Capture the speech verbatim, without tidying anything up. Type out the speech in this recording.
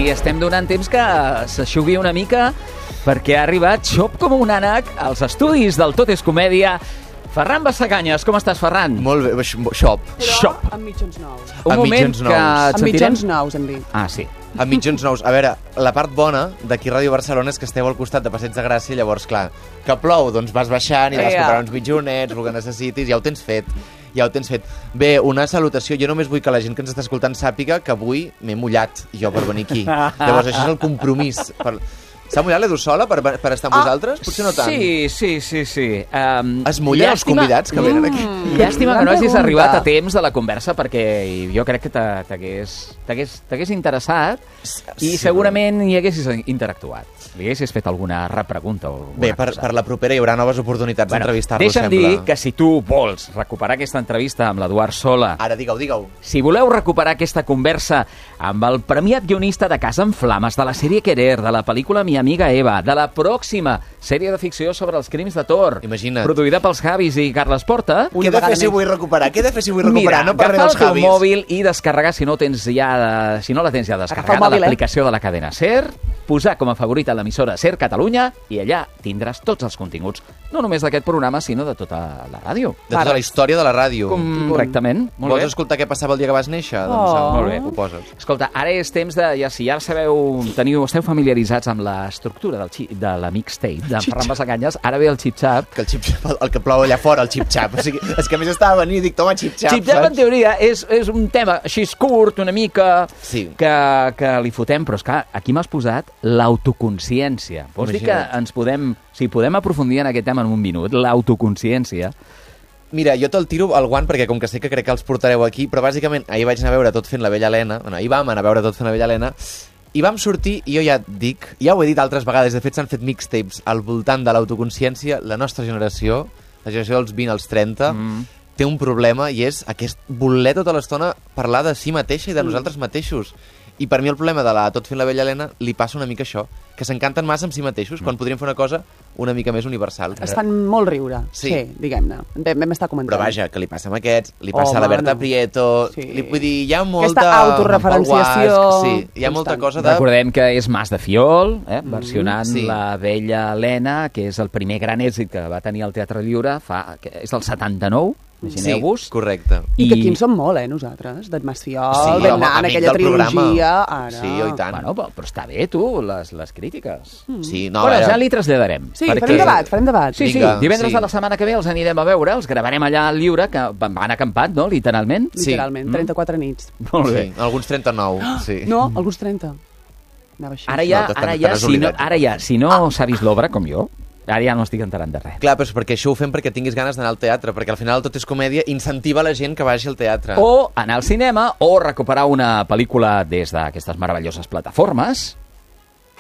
i estem donant temps que s'aixugui una mica perquè ha arribat xop com un ànec als estudis del Tot és Comèdia. Ferran Bassaganyes, com estàs, Ferran? Molt bé, xop. Però Xop. amb mitjons nous. Un Amb moment mitjons que nous. et Amb sentirem... mitjons nous, hem dit. Ah, sí. Amb mitjons nous. A veure, la part bona d'aquí Ràdio Barcelona és que esteu al costat de Passeig de Gràcia, llavors, clar, que plou, doncs vas baixant i vas Ja. comprant uns mitjonets, el que necessitis, ja ho tens fet. Ja ho tens fet. Bé, una salutació. Jo només vull que la gent que ens està escoltant sàpiga que avui m'he mullat jo per venir aquí. Llavors, això és el compromís. Per... S'ha mullat l'Edu sola per, per estar amb Ah, vosaltres? Potser no tant. Sí, sí, sí, sí. Um, Es mullen els convidats que venen aquí? Llàstima que no Gran hagis pregunta. arribat a temps de la conversa perquè jo crec que t'ha- t'hagués t'hagués- t'hagués interessat i Sí, segurament hi haguessis interactuat. Li haguessis fet alguna repregunta o alguna Bé, per, cosa. per la propera hi haurà noves oportunitats Bueno, d'entrevistar-lo, deixa'm sembla. dir que si tu vols recuperar aquesta entrevista amb l'Eduard Sola, Ara, digue-ho, digue-ho. si voleu recuperar aquesta conversa amb el premiat guionista de Casa en Flames, de la sèrie Querer, de la pel·lícula Mi amiga Eva, de la pròxima sèrie de ficció sobre els crims de Tor, Imagina't. produïda pels Javis i Carles Porta, Què he de vegada fer si més. vull recuperar? Què he de fer si vull recuperar? mira, no parlaré agafar dels el teu Javis. mòbil i descarregar, si no, tens ja de, si no la tens ja Agafa el descarregada, mòbil, eh? l'aplicació de la cadena SER, posar com a favorita l'emissora SER Catalunya i allà tindràs tots els continguts, no només d'aquest programa, sinó de tota la ràdio. De tota la història de la ràdio. Correctament. Molt Vols bé. escoltar què passava el dia que vas néixer? Oh. Doncs, eh, Molt bé. Ho poses. Escolta, ara és temps de... Ja, si ja sabeu, teniu, esteu familiaritzats amb l'estructura del xi- de la mixtape de Ferran Bassaganyes, ara ve el xip-xap. Que el xip-xap, el que plou allà fora, el xip-xap. O sigui, és que a més estava a venir i dic, toma xip-xap. Xip-xap, en saps? teoria, és, és un tema així curt, una mica, Sí. que, que li fotem, però és que aquí m'has posat l'autoconsciència. Vols dir que Imagina't. ens podem... Si podem aprofundir en aquest tema en un minut, l'autoconsciència. Mira, jo te'l tiro al guant perquè com que sé que crec que els portareu aquí, però bàsicament ahir vaig anar a veure Tot fent la vella Helena, bueno, ahir vam anar a veure Tot fent la vella Helena, i vam sortir, i jo ja et dic, ja ho he dit altres vegades, de fet s'han fet mixtapes al voltant de l'autoconsciència, la nostra generació, la generació dels vint als trenta, mm. té un problema i és aquest voler tota l'estona parlar de si mateixa i de nosaltres mateixos. I per mi el problema de la Tot fent la vella Helena li passa una mica això, que s'encanten massa amb si mateixos, quan podrien fer una cosa una mica més universal. Es fan molt riure, Sí. sí, diguem-ne. Vam, vam estar comentant. Però vaja, que li passa amb aquests, li passa Home, a la Berta no. Prieto, Sí. li, vull dir, hi ha molta... Aquesta autorreferenciació Pau Guasc, sí, hi ha molta constant. cosa de... Recordem que és Mas de Fiol, eh, versionant sí. la vella Helena, que és el primer gran èxit que va tenir el Teatre Lliure, fa, que és el setanta-nou, imagineu-vos. Sí, correcte. I que aquí en som molt, eh, nosaltres, d'en Masfiol, Sí, d'en home, Nan, amic aquella del programa. trilogia, ara... Sí, oi tant. Bueno, però, però està bé, tu, les, les crítiques. Sí, no, Bueno, a veure, ja li traslladarem. Sí, perquè- farem debat, farem debat. Sí, sí, Vinga, divendres sí. de la setmana que ve els anirem a veure, els gravarem allà al Lliure, que van van acampat, no?, literalment. Sí. Literalment, trenta-quatre nits. Molt bé. sí, alguns trenta-nou, sí. No, alguns trenta. Anava així. Ara ja, No, t'has- ara ja, t'has si no, oblidat. ara ja, si no s'ha vist l'obra, com jo, ara ja no estic enterant de res. Clar, però és perquè això ho fem perquè tinguis ganes d'anar al teatre, perquè al final Tot és comèdia incentiva la gent que vagi al teatre. O anar al cinema, o recuperar una pel·lícula des d'aquestes meravelloses plataformes,